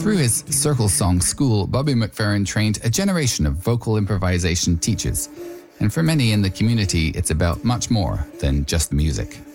Through his Circle Song School, Bobby McFerrin trained a generation of vocal improvisation teachers. And for many in the community, it's about much more than just music.